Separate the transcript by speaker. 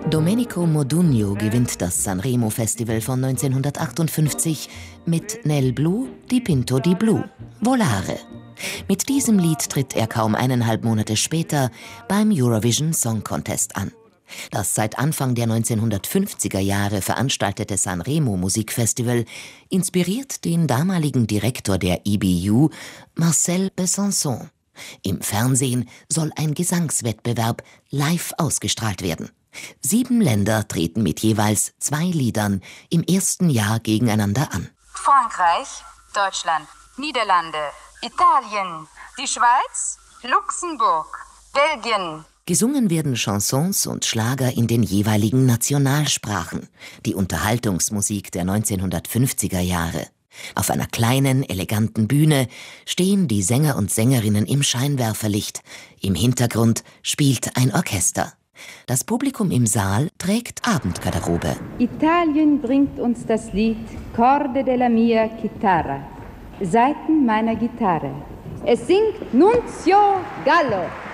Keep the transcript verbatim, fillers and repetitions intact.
Speaker 1: Domenico Modugno gewinnt das Sanremo Festival von neunzehnhundertachtundfünfzig mit Nel Blu dipinto di blu, Volare. Mit diesem Lied tritt er kaum eineinhalb Monate später beim Eurovision Song Contest an. Das seit Anfang der neunzehnhundertfünfziger Jahre veranstaltete Sanremo Musikfestival inspiriert den damaligen Direktor der E B U, Marcel Besançon. Im Fernsehen soll ein Gesangswettbewerb live ausgestrahlt werden. Sieben Länder treten mit jeweils zwei Liedern im ersten Jahr gegeneinander an.
Speaker 2: Frankreich, Deutschland, Niederlande, Italien, die Schweiz, Luxemburg, Belgien.
Speaker 1: Gesungen werden Chansons und Schlager in den jeweiligen Nationalsprachen, die Unterhaltungsmusik der neunzehnhundertfünfziger Jahre. Auf einer kleinen, eleganten Bühne stehen die Sänger und Sängerinnen im Scheinwerferlicht. Im Hintergrund spielt ein Orchester. Das Publikum im Saal trägt Abendgarderobe.
Speaker 3: Italien bringt uns das Lied Corde della mia chitarra, Saiten meiner Gitarre. Es singt Nunzio Gallo.